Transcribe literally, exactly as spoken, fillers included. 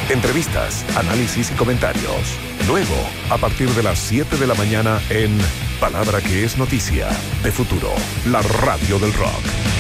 Entrevistas, análisis y comentarios. Luego, a partir de las siete de la mañana en Palabra que es noticia, de Futuro, la radio del rock.